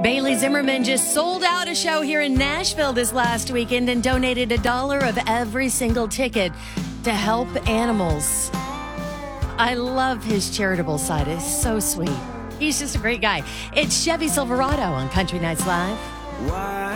Bailey Zimmerman just sold out a show here in Nashville this last weekend and donated $1 of every single ticket to help animals. I love his charitable side. It's so sweet. He's just a great guy. It's Chevy Silverado on Country Nights Live.